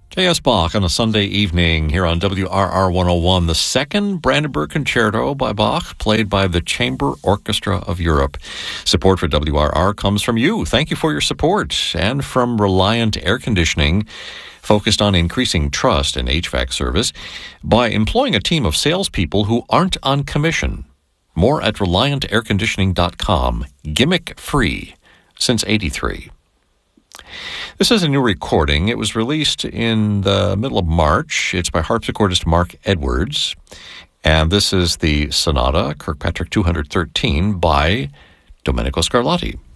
J.S. Bach on a Sunday evening here on WRR 101, the second Brandenburg Concerto by Bach, played by the Chamber Orchestra of Europe. Support for WRR comes from you. Thank you for your support. And from Reliant Air Conditioning, focused on increasing trust in HVAC service by employing a team of salespeople who aren't on commission. More at ReliantAirConditioning.com. Gimmick free since '83. This is a new recording. It was released in the middle of March. It's by harpsichordist Mark Edwards. And this is the Sonata, Kirkpatrick 213, by Domenico Scarlatti.